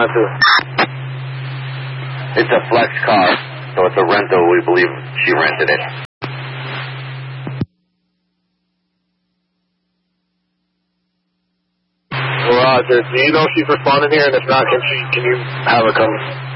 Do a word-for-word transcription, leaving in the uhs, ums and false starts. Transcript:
nine two. It's a flex car, so it's a rental. We believe she rented it. Roger. Do you know if she's responding here? And if not, can she? Can you have her come